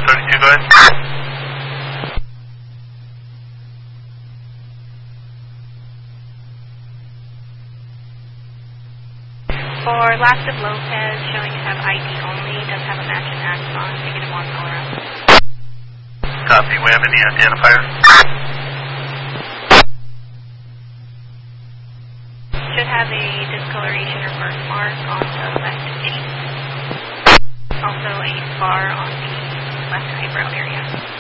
32, go ahead. For last of Lopez, showing to have ID only, does have a match and axon, negative 1 Colorado. Copy, we have any identifier? Should have a discoloration or birthmark on the left cheek. Also a scar on the left eyebrow area.